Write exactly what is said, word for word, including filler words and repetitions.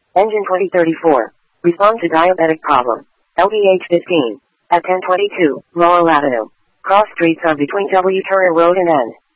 Engine twenty thirty-four. Respond to diabetic problem. L B H fifteen. At ten twenty-two, Laurel Avenue. Cross streets are between W. Turner Road and N.